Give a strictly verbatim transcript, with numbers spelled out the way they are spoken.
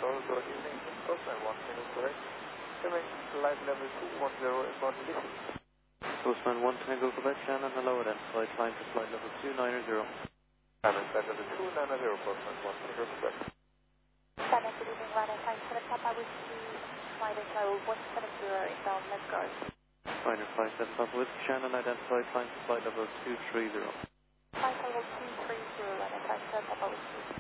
Control, good evening. Postman one Tango Quebec. Quebec, flight level two one zero inbound Listen. Postman one Tango Quebec, Shannon, hello, identified flying for flight level two nine zero. Shannon, flight level two nine zero, Postman one Tango Quebec. Shannon, good evening, Liner five seven Papa Whiskey, flight level one seven zero inbound, let's go. Liner five seven Papa Whiskey, Shannon, identified flying for flight level two three zero. Flight level two three zero, Liner five seven Papa Whiskey.